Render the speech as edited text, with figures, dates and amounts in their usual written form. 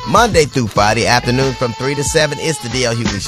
Monday through Friday afternoons from 3 to 7. It's the D.L. Hughley Show.